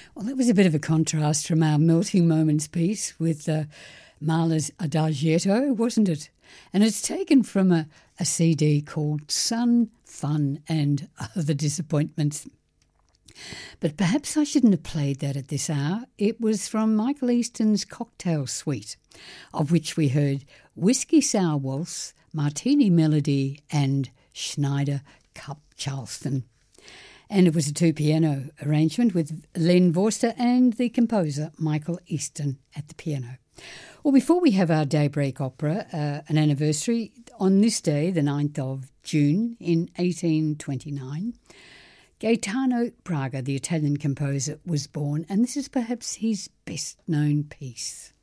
Well, that was a bit of a contrast from our Melting Moments piece with Mahler's Adagietto, wasn't it? And it's taken from a CD called Sun, Fun and Other Disappointments. But perhaps I shouldn't have played that at this hour. It was from Michael Easton's Cocktail Suite, of which we heard Whiskey Sour Waltz, Martini Melody and Schneider Cup Charleston. And it was a two-piano arrangement with Len Vorster and the composer Michael Easton at the piano. Well, before we have our Daybreak Opera, an anniversary, on this day, the 9th of June in 1829, Gaetano Braga, the Italian composer, was born, and this is perhaps his best-known piece.